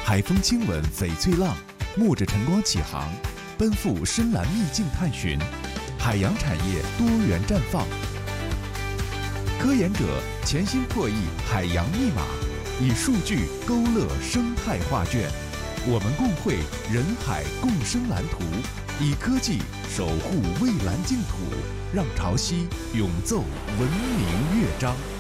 海风亲吻翡翠浪，沐着晨光起航，奔赴深蓝秘境探寻，海洋产业多元绽放。科研者潜心破译海洋密码，以数据勾勒生态画卷。我们共绘人海共生蓝图，以科技守护蔚蓝净土，让潮汐永奏文明乐章。